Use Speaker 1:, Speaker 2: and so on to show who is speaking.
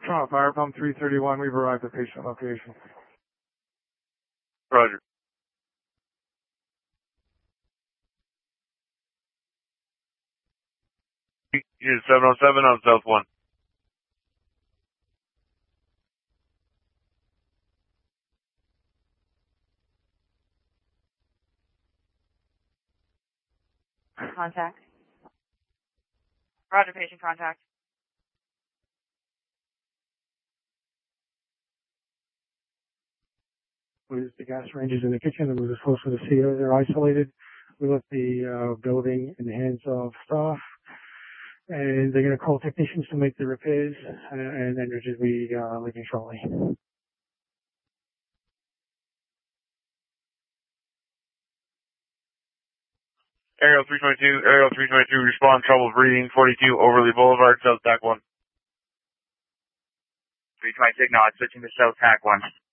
Speaker 1: Fire pump 331, we've arrived at patient location.
Speaker 2: Roger. Unit 707 on South 1.
Speaker 3: Contact. Roger, patient contact.
Speaker 1: The gas ranges in the kitchen and we're just close to the CO. They're isolated. We left the building in the hands of staff, and they're going to call technicians to make the repairs, and then we'll just be leaving shortly.
Speaker 2: Aerial 322, respond, trouble breathing, 42 Overley Boulevard, South TAC 1.
Speaker 4: 320 Signal, switching to South TAC 1.